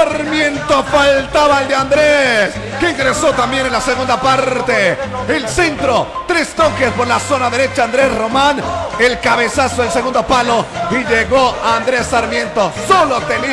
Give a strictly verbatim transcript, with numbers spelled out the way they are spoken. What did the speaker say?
Sarmiento, faltaba el de Andrés, que ingresó también en la segunda parte. El centro, tres toques por la zona derecha, Andrés Román. El cabezazo, el segundo palo, y llegó Andrés Sarmiento. Solo tenía